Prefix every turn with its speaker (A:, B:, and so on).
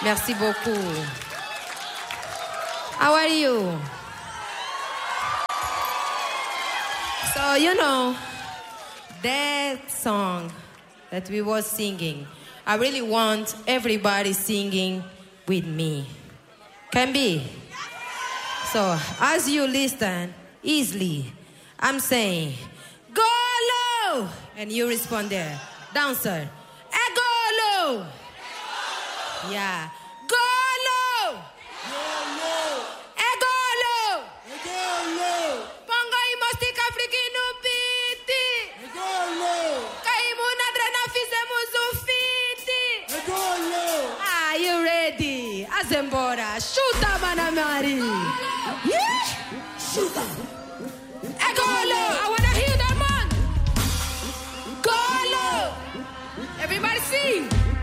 A: Merci beaucoup. How are you? So, you know, that song that we were singing, I really want everybody singing with me. Can be? So, as you listen, easily, I'm saying, go low! And you respond there. Dancer, go low! Yeah. Go low! Go low! Pongo y mostica africano piti! Kaimuna drena fizemos fiti! Ah, you ready? Azembora, chuta, Manamari! Yeah? Chuta! Go low! I wanna hear that man! Go low! Everybody sing!